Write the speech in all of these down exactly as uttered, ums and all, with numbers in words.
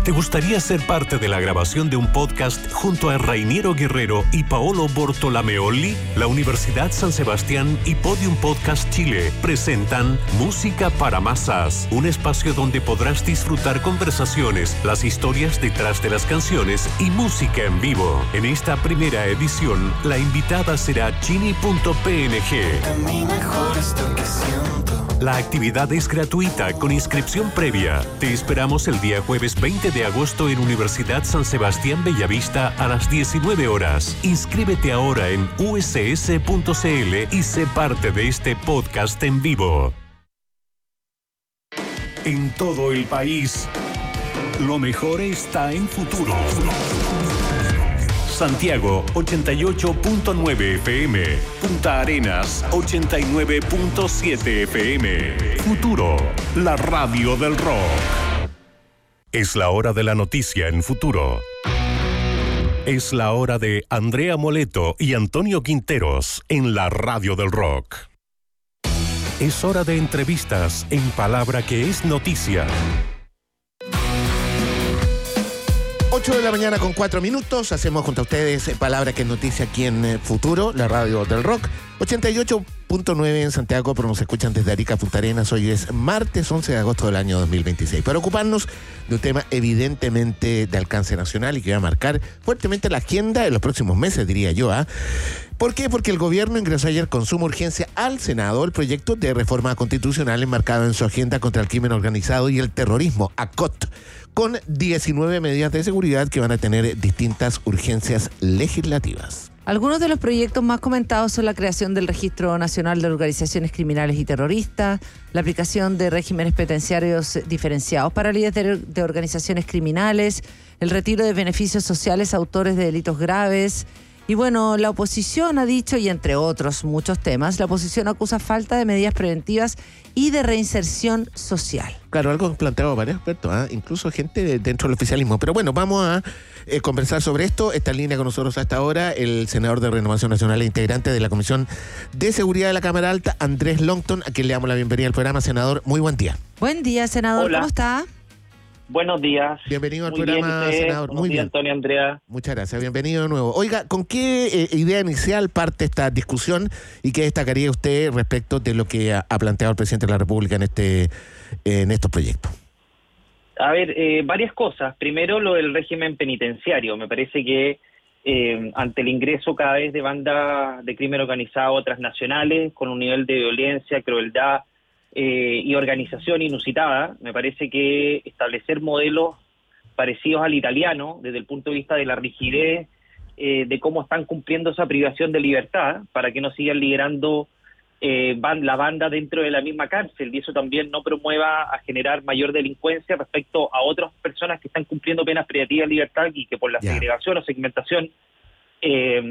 ¿Te gustaría ser parte de la grabación de un podcast junto a Rainiero Guerrero y Paolo Bortolameoli? La Universidad San Sebastián y Podium Podcast Chile presentan Música para Masas, un espacio donde podrás disfrutar conversaciones, las historias detrás de las canciones y música en vivo. En esta primera edición, la invitada será Chini punto p n g. La actividad es gratuita con inscripción previa. Te esperamos el día jueves veinte de agosto en Universidad San Sebastián Bellavista a las diecinueve horas. Inscríbete ahora en u s s punto c l y sé parte de este podcast en vivo. En todo el país, lo mejor está en Futuro. Santiago ochenta y ocho punto nueve F M, Punta Arenas ochenta y nueve punto siete F M. Futuro, la radio del rock. Es la hora de la noticia en Futuro. Es la hora de Andrea Moleto y Antonio Quinteros en la radio del rock. Es hora de entrevistas en Palabra que es Noticia. ocho de la mañana con cuatro minutos, hacemos junto a ustedes Palabra que es Noticia aquí en Futuro, la radio del rock, ochenta y ocho punto nueve en Santiago, pero nos escuchan desde Arica, Punta Arenas. Hoy es martes once de agosto del año dos mil veintiséis. Para ocuparnos de un tema evidentemente de alcance nacional y que va a marcar fuertemente la agenda en los próximos meses, diría yo, ¿ah? ¿eh? ¿Por qué? Porque el gobierno ingresó ayer con suma urgencia al Senado el proyecto de reforma constitucional enmarcado en su agenda contra el crimen organizado y el terrorismo, A C O T, con diecinueve medidas de seguridad que van a tener distintas urgencias legislativas. Algunos de los proyectos más comentados son la creación del Registro Nacional de Organizaciones Criminales y Terroristas, la aplicación de regímenes penitenciarios diferenciados para líderes de organizaciones criminales, el retiro de beneficios sociales a autores de delitos graves. Y bueno, la oposición ha dicho, y entre otros muchos temas, la oposición acusa falta de medidas preventivas y de reinserción social. Claro, algo planteado varios expertos, ¿eh? Incluso gente de, dentro del oficialismo. Pero bueno, vamos a eh, conversar sobre esto. Está en línea con nosotros hasta ahora el senador de Renovación Nacional e integrante de la Comisión de Seguridad de la Cámara Alta, Andrés Longton, a quien le damos la bienvenida al programa. Senador, muy buen día. Buen día, senador. Hola. ¿Cómo está? Buenos días. Bienvenido al Muy programa, bien, senador. Buenos Muy días, bien. Antonio, Andrea. Muchas gracias. Bienvenido de nuevo. Oiga, ¿con qué eh, idea inicial parte esta discusión y qué destacaría usted respecto de lo que ha, ha planteado el presidente de la República en este eh, en estos proyectos? A ver, eh, varias cosas. Primero, lo del régimen penitenciario. Me parece que eh, ante el ingreso cada vez de bandas de crimen organizado transnacionales con un nivel de violencia, crueldad eh, y organización inusitada, me parece que establecer modelos parecidos al italiano, desde el punto de vista de la rigidez, eh, de cómo están cumpliendo esa privación de libertad, para que no sigan liderando eh, van, la banda dentro de la misma cárcel, y eso también no promueva a generar mayor delincuencia respecto a otras personas que están cumpliendo penas privativas de libertad y que por la Yeah. segregación o segmentación eh,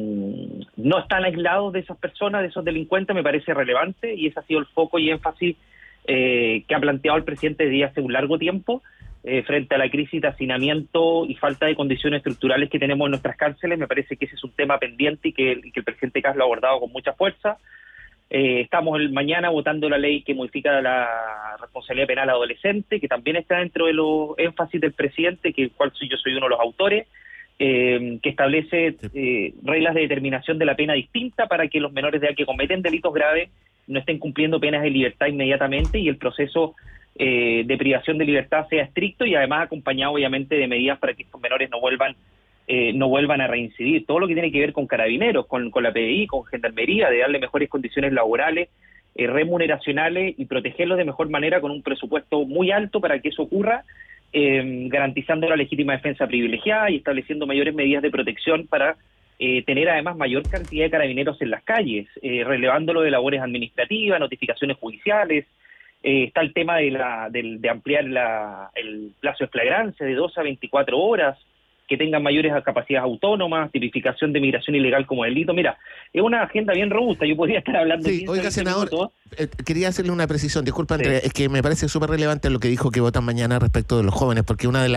no están aislados de esas personas, de esos delincuentes. Me parece relevante, y ese ha sido el foco y énfasis eh, que ha planteado el presidente desde hace un largo tiempo. Eh, frente a la crisis de hacinamiento y falta de condiciones estructurales que tenemos en nuestras cárceles. Me parece que ese es un tema pendiente y que, y que el presidente Kast lo ha abordado con mucha fuerza. Eh, estamos el, mañana votando la ley que modifica la responsabilidad penal adolescente, que también está dentro de los énfasis del presidente, que cual soy, yo soy uno de los autores, eh, que establece eh, reglas de determinación de la pena distinta para que los menores de edad que cometen delitos graves no estén cumpliendo penas de libertad inmediatamente, y el proceso Eh, de privación de libertad sea estricto y además acompañado obviamente de medidas para que estos menores no vuelvan eh, no vuelvan a reincidir. Todo lo que tiene que ver con carabineros, con, con la P D I, con gendarmería, de darle mejores condiciones laborales, eh, remuneracionales, y protegerlos de mejor manera con un presupuesto muy alto para que eso ocurra, eh, garantizando la legítima defensa privilegiada y estableciendo mayores medidas de protección para eh, tener además mayor cantidad de carabineros en las calles, eh, relevándolo de labores administrativas, notificaciones judiciales. Eh, está el tema de, la, de, de ampliar la, el plazo de flagrancia de doce a veinticuatro horas, que tengan mayores capacidades autónomas, tipificación de migración ilegal como delito. Mira, es una agenda bien robusta. Yo podría estar hablando... Sí, oiga, senador, eh, quería hacerle una precisión. Disculpa, Sí. Andrea, es que me parece súper relevante lo que dijo que votan mañana respecto de los jóvenes, porque una de las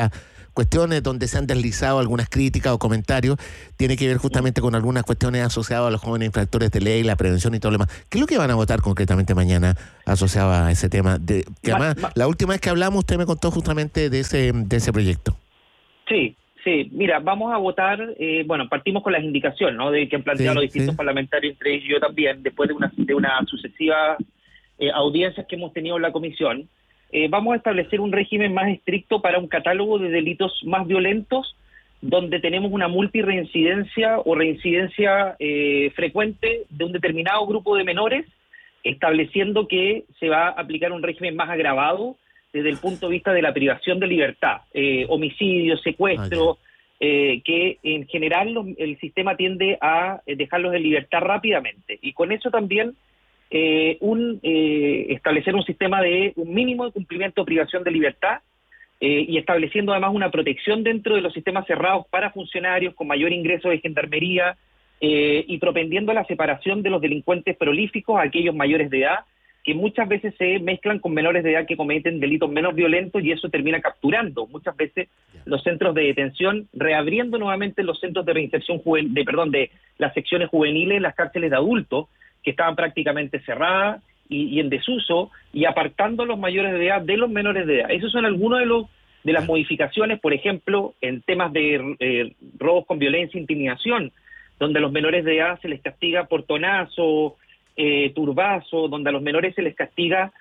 cuestiones donde se han deslizado algunas críticas o comentarios, tiene que ver justamente con algunas cuestiones asociadas a los jóvenes infractores de ley, la prevención y todo lo demás. ¿Qué es lo que van a votar concretamente mañana asociado a ese tema? De, que además, ma, ma, la última vez que hablamos, usted me contó justamente de ese, de ese proyecto. Sí. Sí, mira, vamos a votar, eh, bueno, partimos con las indicaciones, ¿no?, de que han planteado sí, los distintos sí. parlamentarios, entre ellos yo también, después de una, de una sucesiva eh, audiencias que hemos tenido en la comisión. Eh, vamos a establecer un régimen más estricto para un catálogo de delitos más violentos, donde tenemos una multirreincidencia o reincidencia eh, frecuente de un determinado grupo de menores, estableciendo que se va a aplicar un régimen más agravado desde el punto de vista de la privación de libertad, eh, homicidio, secuestro, eh, que en general los, el sistema tiende a dejarlos en libertad rápidamente. Y con eso también eh, un eh, establecer un sistema de un mínimo de cumplimiento de privación de libertad eh, y estableciendo además una protección dentro de los sistemas cerrados para funcionarios con mayor ingreso de gendarmería eh, y propendiendo la separación de los delincuentes prolíficos a aquellos mayores de edad, que muchas veces se mezclan con menores de edad que cometen delitos menos violentos y eso termina capturando muchas veces los centros de detención, reabriendo nuevamente los centros de reinserción juvenil, de perdón, de las secciones juveniles, las cárceles de adultos, que estaban prácticamente cerradas y, y en desuso, y apartando a los mayores de edad de los menores de edad. Esos son algunos de los de las modificaciones, por ejemplo, en temas de eh, robos con violencia e intimidación, donde a los menores de edad se les castiga por tonazo, Eh, turbazo, donde a los menores se les castiga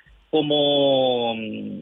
como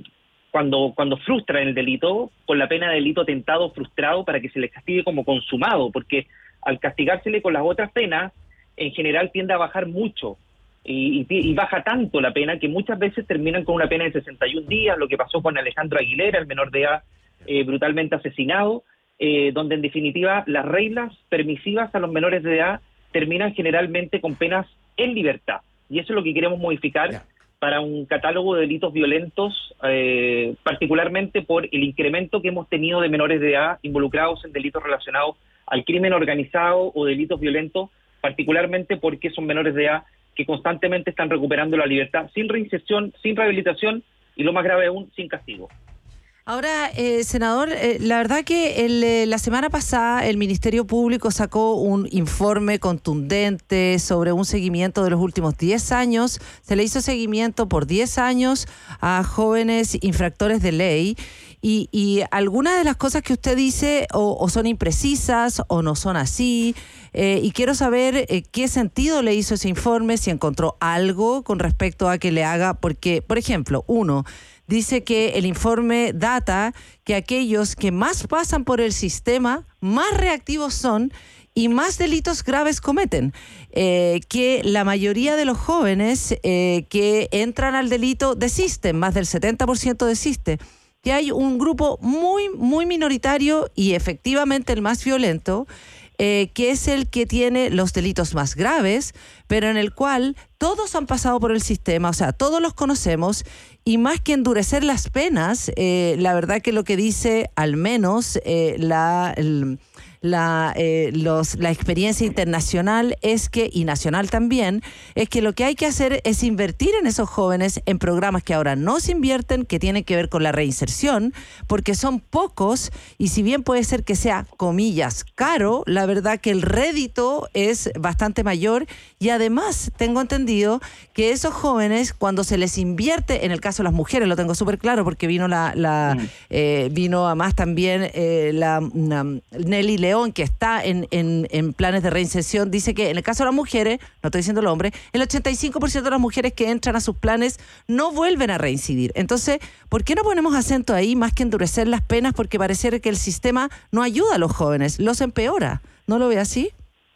cuando cuando frustran el delito, con la pena de delito tentado frustrado, para que se les castigue como consumado, porque al castigársele con las otras penas, en general tiende a bajar mucho, y, y, y baja tanto la pena que muchas veces terminan con una pena de sesenta y un días, lo que pasó con Alejandro Aguilera, el menor de edad eh, brutalmente asesinado, eh, donde en definitiva las reglas permisivas a los menores de edad terminan generalmente con penas en libertad, y eso es lo que queremos modificar yeah. para un catálogo de delitos violentos, eh, particularmente por el incremento que hemos tenido de menores de edad involucrados en delitos relacionados al crimen organizado o delitos violentos, particularmente porque son menores de edad que constantemente están recuperando la libertad sin reinserción, sin rehabilitación y, lo más grave aún, sin castigo. Ahora, eh, senador, eh, la verdad que el, eh, la semana pasada el Ministerio Público sacó un informe contundente sobre un seguimiento de los últimos diez años. Se le hizo seguimiento por diez años a jóvenes infractores de ley y, y algunas de las cosas que usted dice o, o son imprecisas o no son así. Eh, y quiero saber eh, qué sentido le hizo ese informe, si encontró algo con respecto a que le haga, porque, por ejemplo, uno... dice que el informe data que aquellos que más pasan por el sistema, más reactivos son y más delitos graves cometen. Eh, que la mayoría de los jóvenes eh, que entran al delito desisten, más del setenta por ciento desiste. Que hay un grupo muy, muy minoritario y efectivamente el más violento, Eh, que es el que tiene los delitos más graves, pero en el cual todos han pasado por el sistema, o sea, todos los conocemos, y más que endurecer las penas, eh, la verdad que lo que dice al menos eh, la... El, La, eh, los, la experiencia internacional es que, y nacional también, es que lo que hay que hacer es invertir en esos jóvenes en programas que ahora no se invierten, que tienen que ver con la reinserción, porque son pocos, y si bien puede ser que sea, comillas, caro, la verdad que el rédito es bastante mayor, y además tengo entendido que esos jóvenes, cuando se les invierte, en el caso de las mujeres, lo tengo súper claro, porque vino la, la mm. eh, vino además también eh, la una, Nelly León, que está en, en, en planes de reinserción, dice que en el caso de las mujeres, no estoy diciendo el hombre, el ochenta y cinco por ciento de las mujeres que entran a sus planes no vuelven a reincidir. Entonces, ¿por qué no ponemos acento ahí más que endurecer las penas? Porque parece que el sistema no ayuda a los jóvenes, los empeora. ¿No lo ve así?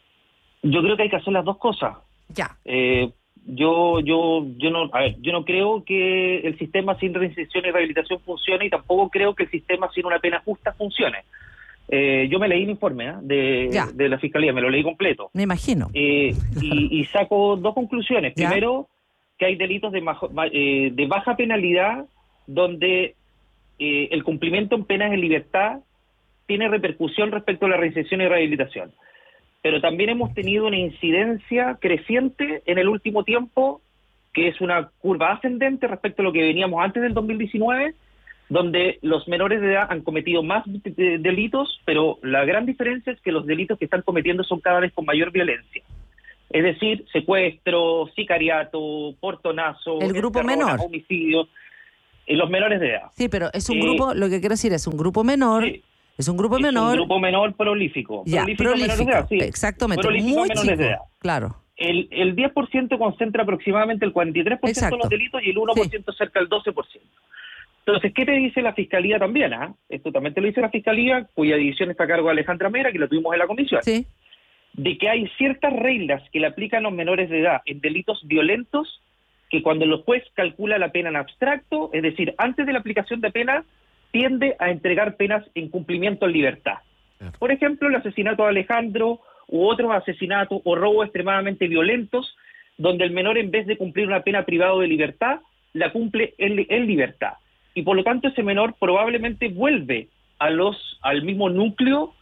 Yo creo que hay que hacer las dos cosas. Ya. Eh, yo, yo, yo no, a ver, yo no creo que el sistema sin reinserción y rehabilitación funcione, y tampoco creo que el sistema sin una pena justa funcione. Eh, yo me leí el informe ¿eh? de, de la Fiscalía, me lo leí completo. Me imagino. Eh, y, y saco dos conclusiones. ¿Ya? Primero, que hay delitos de, majo, eh, de baja penalidad donde eh, el cumplimiento en penas en libertad tiene repercusión respecto a la reinserción y rehabilitación. Pero también hemos tenido una incidencia creciente en el último tiempo, que es una curva ascendente respecto a lo que veníamos antes del dos mil diecinueve, donde los menores de edad han cometido más de- de- delitos, pero la gran diferencia es que los delitos que están cometiendo son cada vez con mayor violencia. Es decir, secuestro, sicariato, portonazo, El grupo encerrona, menor. homicidio, en los menores de edad. Sí, pero es un Eh, grupo, lo que quiero decir es un grupo menor, Sí. es un grupo Es menor, un grupo menor prolífico. ya, prolífico, menores de prolífico, edad, sí. exactamente, Prolífico muy menores chico, de edad. claro. El, el diez por ciento concentra aproximadamente el cuarenta y tres por ciento de Exacto. los delitos y el uno por ciento cerca del doce por ciento. Entonces, ¿qué te dice la Fiscalía también? Ah? Esto también te lo dice la Fiscalía, cuya división está a cargo de Alejandra Mera, que lo tuvimos en la comisión. Sí, De que hay ciertas reglas que le aplican a los menores de edad en delitos violentos que cuando el juez calcula la pena en abstracto, es decir, antes de la aplicación de pena, tiende a entregar penas en cumplimiento en libertad. Claro. Por ejemplo, el asesinato de Alejandro u otros asesinatos o robos extremadamente violentos, donde el menor en vez de cumplir una pena privado de libertad, la cumple en, en libertad. Y por lo tanto ese menor probablemente vuelve a los al mismo núcleo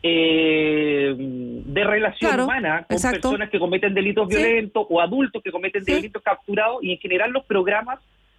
eh, de relación Claro, humana con exacto. personas que cometen delitos Sí. violentos o adultos que cometen Sí. delitos capturados, y en general los programas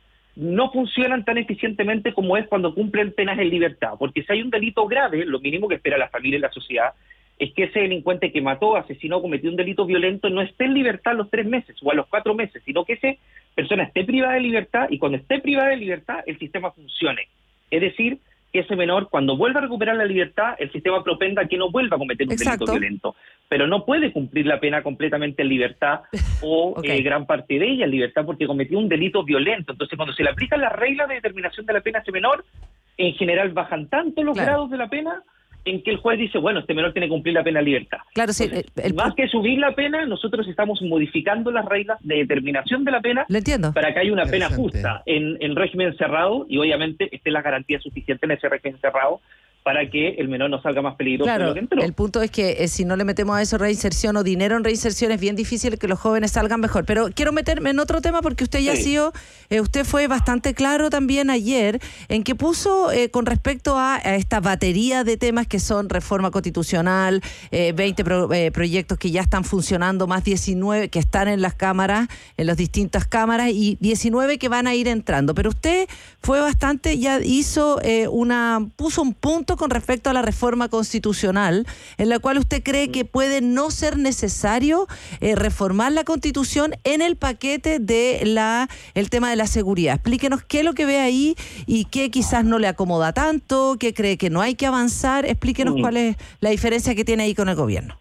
no funcionan tan eficientemente como es cuando cumplen penas en libertad, porque si hay un delito grave, lo mínimo que espera la familia y la sociedad es que ese delincuente que mató, asesinó, cometió un delito violento no esté en libertad a los tres meses o a los cuatro meses, sino que esa persona esté privada de libertad, y cuando esté privada de libertad el sistema funcione. Es decir, que ese menor, cuando vuelva a recuperar la libertad, el sistema propenda a que no vuelva a cometer un Exacto. delito violento, pero no puede cumplir la pena completamente en libertad o Ok. eh, gran parte de ella en libertad porque cometió un delito violento. Entonces, cuando se le aplican las reglas de determinación de la pena a ese menor, en general bajan tanto los Claro. grados de la pena en que el juez dice, bueno, este menor tiene que cumplir la pena en libertad. claro, sí, Entonces, el- el- más que subir la pena, nosotros estamos modificando las reglas de determinación de la pena lo entiendo. para que haya una pena Interesante. justa en, en régimen cerrado, y obviamente estén las garantías suficientes en ese régimen cerrado para que el menor no salga más peligroso de Claro, lo que entró. el punto es que eh, si no le metemos a eso reinserción o dinero en reinserción, es bien difícil que los jóvenes salgan mejor. Pero quiero meterme en otro tema porque usted ya ha Sí. sido, eh, usted fue bastante claro también ayer en que puso eh, con respecto a, a esta batería de temas que son reforma constitucional, eh, veinte pro- eh, proyectos que ya están funcionando, más diecinueve que están en las cámaras, en las distintas cámaras, y diecinueve que van a ir entrando. Pero usted fue bastante, ya hizo eh, una, puso un punto con respecto a la reforma constitucional, en la cual usted cree que puede no ser necesario eh, reformar la Constitución en el paquete de la el tema de la seguridad. Explíquenos qué es lo que ve ahí y qué quizás no le acomoda tanto, qué cree que no hay que avanzar. Explíquenos Mm. cuál es la diferencia que tiene ahí con el gobierno.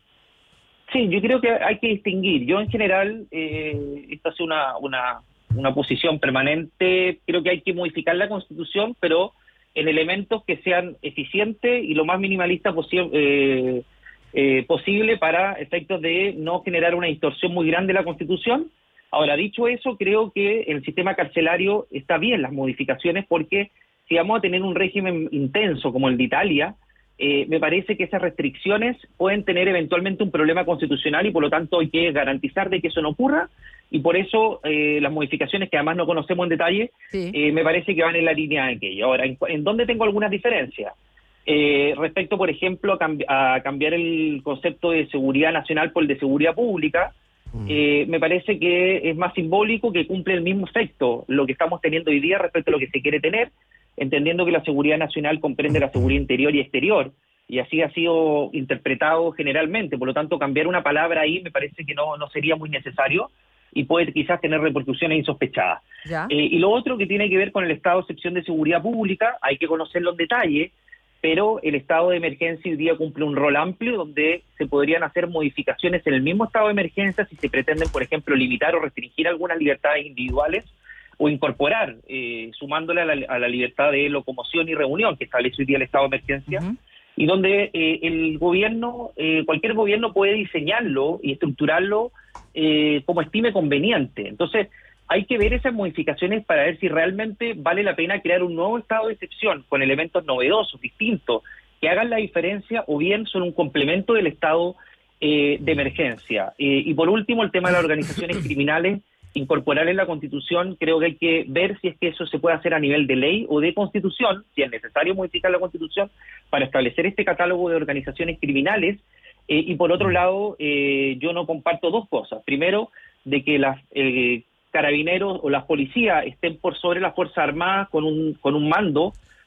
Sí, yo creo que hay que distinguir. Yo en general, eh, esta es una, una, una posición permanente, creo que hay que modificar la Constitución, pero en elementos que sean eficientes y lo más minimalista posi- eh, eh, posible para efectos de no generar una distorsión muy grande de la Constitución. Ahora, dicho eso, creo que el sistema carcelario está bien las modificaciones, porque si vamos a tener un régimen intenso como el de Italia, eh, me parece que esas restricciones pueden tener eventualmente un problema constitucional, y por lo tanto hay que garantizar de que eso no ocurra, y por eso eh, las modificaciones, que además no conocemos en detalle, Sí. eh, me parece que van en la línea de aquello. Ahora, ¿en, en dónde tengo algunas diferencias? Eh, respecto, por ejemplo, a, cambi- a cambiar el concepto de seguridad nacional por el de seguridad pública, eh, me parece que es más simbólico, que cumple el mismo efecto lo que estamos teniendo hoy día respecto a lo que se quiere tener, entendiendo que la seguridad nacional comprende la seguridad interior y exterior, y así ha sido interpretado generalmente. Por lo tanto, cambiar una palabra ahí me parece que no, no sería muy necesario y puede quizás tener repercusiones insospechadas. ¿Ya? Eh, y lo otro que tiene que ver con el estado de excepción de seguridad pública, hay que conocerlo en detalle, pero el estado de emergencia hoy día cumple un rol amplio donde se podrían hacer modificaciones en el mismo estado de emergencia si se pretenden, por ejemplo, limitar o restringir algunas libertades individuales, o incorporar, eh, sumándole a la, a la libertad de locomoción y reunión que establece hoy día el estado de emergencia, Ujú. y donde eh, el gobierno, eh, cualquier gobierno puede diseñarlo y estructurarlo eh, como estime conveniente. Entonces, hay que ver esas modificaciones para ver si realmente vale la pena crear un nuevo estado de excepción con elementos novedosos, distintos, que hagan la diferencia, o bien son un complemento del estado eh, de emergencia. Eh, y por último, el tema de las organizaciones criminales, incorporar en la Constitución, creo que hay que ver si es que eso se puede hacer a nivel de ley o de Constitución, si es necesario modificar la Constitución para establecer este catálogo de organizaciones criminales. Eh, y por otro lado, eh, yo no comparto dos cosas. Primero, de que las eh, carabineros o las policías estén por sobre las Fuerzas Armadas con un, con un mando,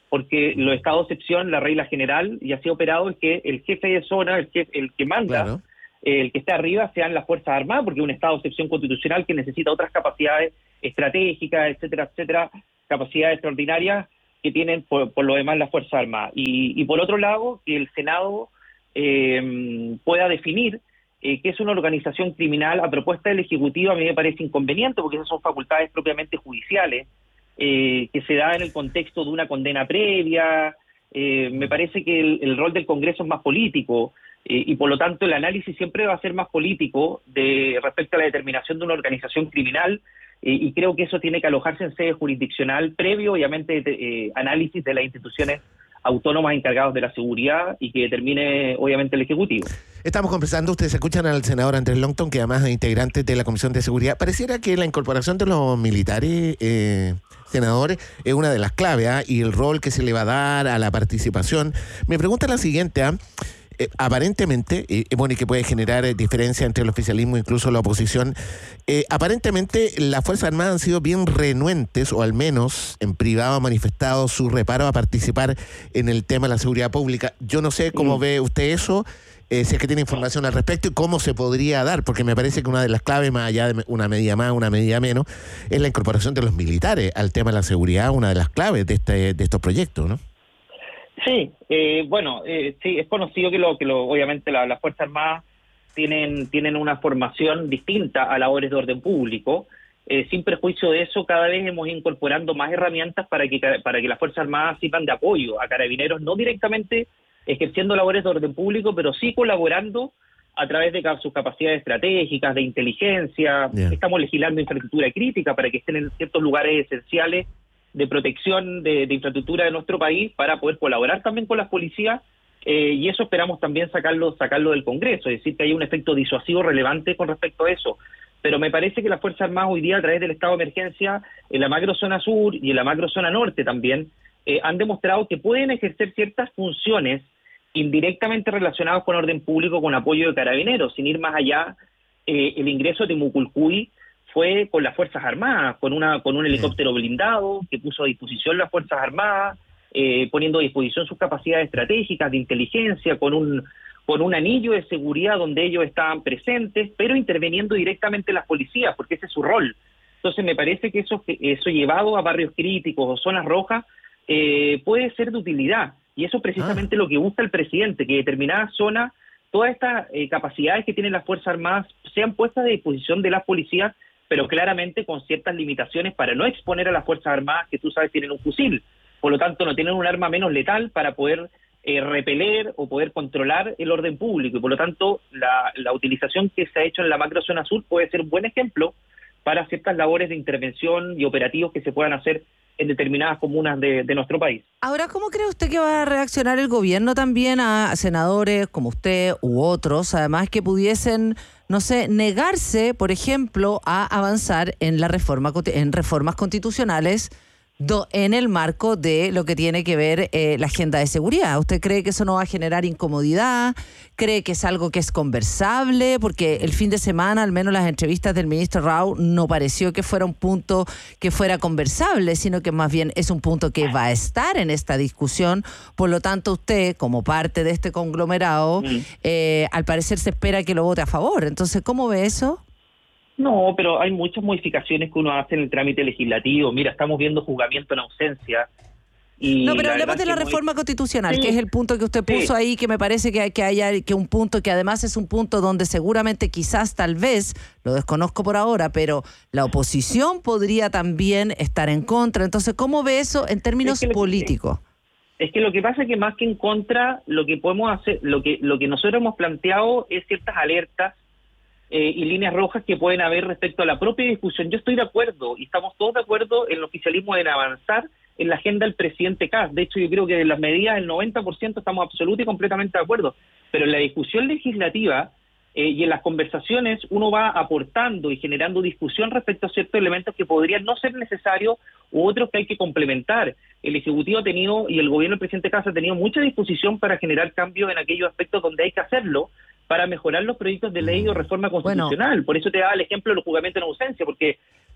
porque los estados de excepción, la regla general, y así ha operado, es que el jefe de zona, el, jefe, el que manda, Claro. eh, el que está arriba, sean las Fuerzas Armadas, porque es un estado de excepción constitucional que necesita otras capacidades estratégicas, etcétera, etcétera, capacidades extraordinarias que tienen por, por lo demás las Fuerzas Armadas. Y, y por otro lado, que el Senado eh, pueda definir eh, que es una organización criminal a propuesta del Ejecutivo, a mí me parece inconveniente, porque esas son facultades propiamente judiciales, eh, que se da en el contexto de una condena previa. Eh, me parece que el, el rol del Congreso es más político, eh, y por lo tanto el análisis siempre va a ser más político de respecto a la determinación de una organización criminal, eh, y creo que eso tiene que alojarse en sede jurisdiccional previo, obviamente, de, eh, análisis de las instituciones autónomas encargadas de la seguridad y que determine, obviamente, el Ejecutivo. Estamos conversando, ustedes escuchan al senador Andrés Longton, que además es integrante de la Comisión de Seguridad. Pareciera que la incorporación de los militares, eh, senadores, es una de las claves, ¿eh? Y el rol que se le va a dar a la participación. Me pregunta la siguiente, ¿eh? Eh, aparentemente, eh, bueno, y que puede generar eh, diferencia entre el oficialismo e incluso la oposición, eh, aparentemente las Fuerzas Armadas han sido bien renuentes, o al menos en privado han manifestado su reparo a participar en el tema de la seguridad pública. Yo no sé cómo mm. ve usted eso, eh, si es que tiene información al respecto y cómo se podría dar, porque me parece que una de las claves, más allá de una medida más, una medida menos, es la incorporación de los militares al tema de la seguridad, una de las claves de, este, de estos proyectos, ¿no? Sí, eh, bueno, eh, sí, es conocido que, lo, que lo, obviamente la, las Fuerzas Armadas tienen, tienen una formación distinta a labores de orden público. Eh, sin perjuicio de eso, cada vez hemos ido incorporando más herramientas para que, para que las Fuerzas Armadas sirvan de apoyo a Carabineros, no directamente ejerciendo labores de orden público, pero sí colaborando a través de sus capacidades estratégicas, de inteligencia. Yeah. Estamos legislando infraestructura crítica para que estén en ciertos lugares esenciales de protección de, de infraestructura de nuestro país, para poder colaborar también con las policías, eh, y eso esperamos también sacarlo sacarlo del Congreso, es decir, que hay un efecto disuasivo relevante con respecto a eso. Pero me parece que las Fuerzas Armadas hoy día, a través del estado de emergencia, en la macrozona sur y en la macrozona norte también, eh, han demostrado que pueden ejercer ciertas funciones indirectamente relacionadas con orden público, con apoyo de Carabineros, sin ir más allá. Eh, el ingreso de Muculcuy fue con las Fuerzas Armadas, con una con un helicóptero blindado que puso a disposición las Fuerzas Armadas, eh, poniendo a disposición sus capacidades estratégicas de inteligencia, con un con un anillo de seguridad donde ellos estaban presentes, pero interviniendo directamente las policías, porque ese es su rol. Entonces me parece que eso, eso llevado a barrios críticos o zonas rojas eh, puede ser de utilidad, y eso es precisamente ah. lo que busca el presidente, que determinadas zonas, todas estas eh, capacidades que tienen las Fuerzas Armadas sean puestas a disposición de las policías, pero claramente con ciertas limitaciones para no exponer a las Fuerzas Armadas, que tú sabes tienen un fusil, por lo tanto no tienen un arma menos letal para poder eh, repeler o poder controlar el orden público, y por lo tanto la, la utilización que se ha hecho en la macrozona sur puede ser un buen ejemplo para ciertas labores de intervención y operativos que se puedan hacer en determinadas comunas de, de nuestro país. Ahora, ¿cómo cree usted que va a reaccionar el gobierno también a senadores como usted u otros, además, que pudiesen, no sé, negarse, por ejemplo, a avanzar en la reforma en reformas constitucionales do, en el marco de lo que tiene que ver eh, la agenda de seguridad? ¿Usted cree que eso no va a generar incomodidad? ¿Cree que es algo que es conversable? Porque el fin de semana, al menos las entrevistas del ministro Rao, no pareció que fuera un punto que fuera conversable, sino que más bien es un punto que va a estar en esta discusión. Por lo tanto, usted, como parte de este conglomerado, mm. eh, al parecer se espera que lo vote a favor. Entonces, ¿cómo ve eso? No, pero hay muchas modificaciones que uno hace en el trámite legislativo. Mira, estamos viendo juzgamiento en ausencia. Y no, pero hablemos de la reforma muy... constitucional, sí, que es el punto que usted puso sí. ahí, que me parece que, que haya que un punto que además es un punto donde seguramente, quizás, tal vez, lo desconozco por ahora, pero la oposición podría también estar en contra. Entonces, ¿cómo ve eso en términos es que políticos? Que, es que lo que pasa es que más que en contra, lo que podemos hacer, lo que lo que nosotros hemos planteado es ciertas alertas Eh, y líneas rojas que pueden haber respecto a la propia discusión. Yo estoy de acuerdo, y estamos todos de acuerdo en el oficialismo en avanzar en la agenda del presidente Kast. De hecho, yo creo que de las medidas, el noventa por ciento estamos absolutamente y completamente de acuerdo. Pero en la discusión legislativa eh, y en las conversaciones, uno va aportando y generando discusión respecto a ciertos elementos que podrían no ser necesarios u otros que hay que complementar. El Ejecutivo ha tenido, y el gobierno del presidente Kast ha tenido mucha disposición para generar cambios en aquellos aspectos donde hay que hacerlo, para mejorar los proyectos de ley o reforma constitucional. Bueno. Por eso te daba el ejemplo de los juzgamientos en ausencia, porque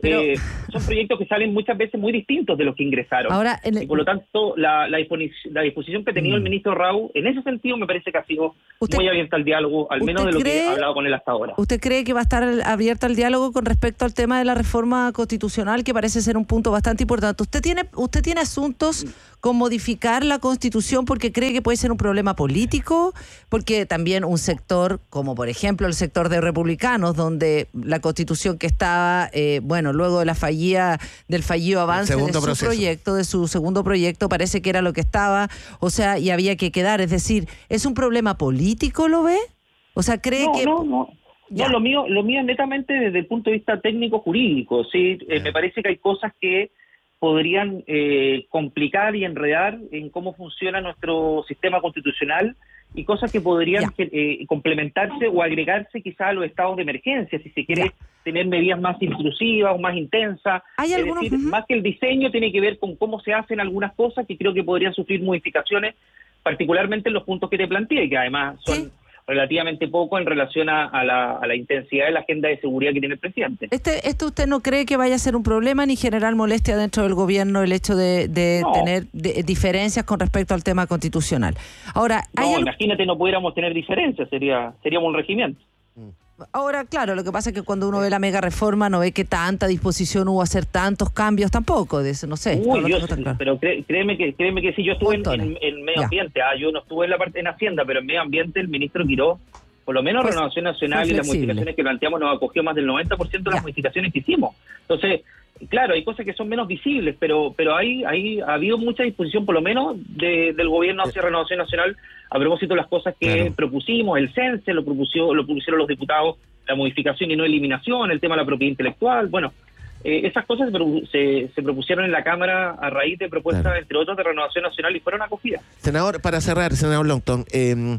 Pero, eh, son proyectos que salen muchas veces muy distintos de los que ingresaron. Ahora, en el, y por lo tanto, la, la, disposición, la disposición que ha tenido mm. el ministro Rau, en ese sentido me parece que ha sido usted, muy abierta al diálogo, al menos de lo cree, que he hablado con él hasta ahora. ¿Usted cree que va a estar abierta al diálogo con respecto al tema de la reforma constitucional, que parece ser un punto bastante importante? ¿Usted tiene, usted tiene asuntos con modificar la Constitución porque cree que puede ser un problema político? Porque también un sector, como por ejemplo el sector de republicanos, donde la Constitución que estaba, eh, bueno, luego de la fallida, del fallido avance de su proceso. proyecto, de su segundo proyecto, parece que era lo que estaba, o sea, y había que quedar. Es decir, ¿es un problema político, lo ve? O sea, ¿cree no, que...? No, no, no. Lo mío, lo mío es netamente desde el punto de vista técnico-jurídico, ¿sí? Eh, me parece que hay cosas que podrían eh, complicar y enredar en cómo funciona nuestro sistema constitucional y cosas que podrían eh, complementarse o agregarse quizá a los estados de emergencia, si se quiere ya. tener medidas más intrusivas o más intensas. ¿Hay es algunos, decir, uh-huh. más que el diseño tiene que ver con cómo se hacen algunas cosas que creo que podrían sufrir modificaciones, particularmente en los puntos que te planteé, que además son... ¿Sí? relativamente poco en relación a, a, la, a la intensidad de la agenda de seguridad que tiene el presidente. Este, ¿Esto usted no cree que vaya a ser un problema ni generar molestia dentro del gobierno el hecho de, de no. tener de, diferencias con respecto al tema constitucional? Ahora, no, ¿hay imagínate, no pudiéramos tener diferencias, sería seríamos un regimiento. Ahora, claro, lo que pasa es que cuando uno ve la mega reforma no ve que tanta disposición hubo a hacer tantos cambios tampoco, de eso, no sé. Uy, no yo, pero cré, créeme que créeme que si yo estuve en, en, en medio ya. ambiente, ah, yo no estuve en la parte en Hacienda, pero en medio ambiente el ministro Quiró, por lo menos pues, Renovación Nacional y las modificaciones que planteamos nos acogió más del noventa por ciento de las ya. modificaciones que hicimos. Entonces, claro, hay cosas que son menos visibles, pero pero hay, hay ha habido mucha disposición, por lo menos, de, del gobierno hacia Renovación Nacional a propósito de las cosas que claro. propusimos, el CENSE lo propusió, lo propusieron los diputados, la modificación y no eliminación, el tema de la propiedad intelectual, bueno, eh, esas cosas se, se, se propusieron en la Cámara a raíz de propuestas, claro. entre otros, de Renovación Nacional y fueron acogidas. Senador, para cerrar, senador Longton, eh,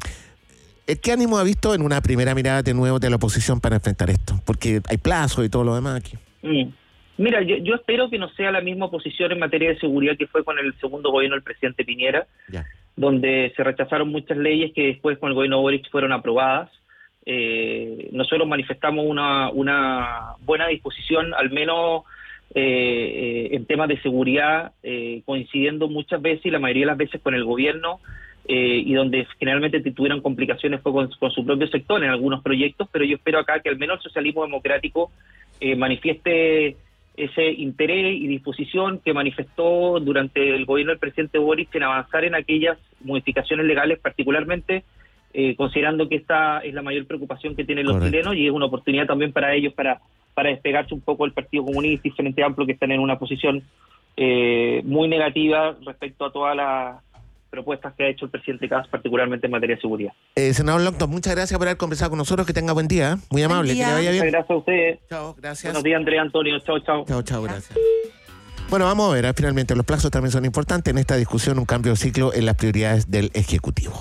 ¿qué ánimo ha visto en una primera mirada de nuevo de la oposición para enfrentar esto? Porque hay plazo y todo lo demás aquí. Mm. Mira, yo, yo espero que no sea la misma posición en materia de seguridad que fue con el segundo gobierno del presidente Piñera, ya. donde se rechazaron muchas leyes que después con el gobierno Boric fueron aprobadas. Eh, nosotros manifestamos una, una buena disposición, al menos eh, en temas de seguridad, eh, coincidiendo muchas veces y la mayoría de las veces con el gobierno, eh, y donde generalmente tuvieron complicaciones fue con, con su propio sector en algunos proyectos, pero yo espero acá que al menos el socialismo democrático eh, manifieste ese interés y disposición que manifestó durante el gobierno del presidente Boric en avanzar en aquellas modificaciones legales, particularmente eh, considerando que esta es la mayor preocupación que tienen los Correcto. chilenos y es una oportunidad también para ellos para, para despegarse un poco del Partido Comunista y Frente Amplio, que están en una posición eh, muy negativa respecto a todas las propuestas que ha hecho el presidente Kast, particularmente en materia de seguridad. Eh, senador Longton, muchas gracias por haber conversado con nosotros, que tenga buen día, muy amable, que le vaya bien. Muchas gracias a ustedes. Chao, gracias. Buenos días, Andrea, Antonio, chao, chao. Chao, chao, gracias. Bueno, vamos a ver, ¿eh? finalmente los plazos también son importantes en esta discusión, un cambio de ciclo en las prioridades del Ejecutivo.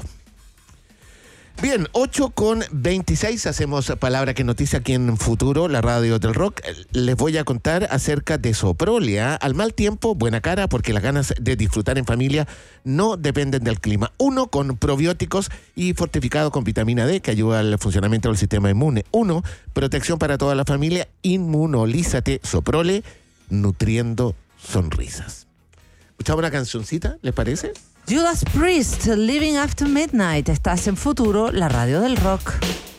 Bien, ocho con veintiséis, hacemos Palabra que Noticia aquí en Futuro, la radio del rock. Les voy a contar acerca de Soprolia. Al mal tiempo, buena cara, porque las ganas de disfrutar en familia no dependen del clima. Uno, con probióticos y fortificado con vitamina D, que ayuda al funcionamiento del sistema inmune. Uno, protección para toda la familia, inmunolízate Soprole, nutriendo sonrisas. ¿Escuchamos una cancioncita, les parece? Judas Priest, Living After Midnight. Estás en Futuro, la radio del rock.